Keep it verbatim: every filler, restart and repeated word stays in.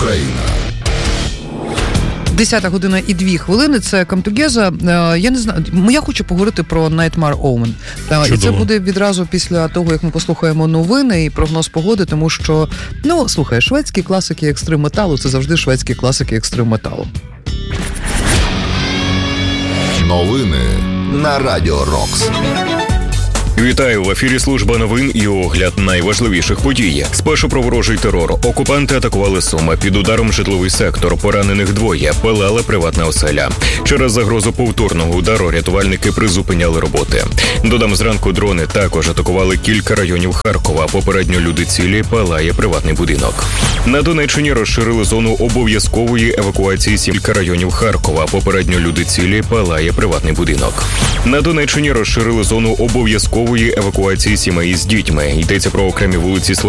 Україна. Десята година і дві хвилини. Це Камтугеза. Я не знаю, я хочу поговорити про Nightmare Omen. Чудово. І це буде відразу після того, як ми послухаємо новини і прогноз погоди, тому що, ну, слухай, шведські класики екстрим-металу – це завжди шведські класики екстрим-металу. Новини на Радіо Рокс. Вітаю, в ефірі служба новин і огляд найважливіших подій. Спершу про ворожий терор. Окупанти атакували Суми. Під ударом житловий сектор. Поранених двоє. Палала приватна оселя. Через загрозу повторного удару рятувальники призупиняли роботи. Додам, зранку дрони також атакували кілька районів Харкова. Попередньо люди цілі, палає приватний будинок. На Донеччині розширили зону обов'язкової евакуації кілька районів Харкова. Попередньо люди цілі, палає приватний будинок. На Донеччині розширили зону обов'язкової евакуації сімей з дітьми. Йдеться про окремі вулиці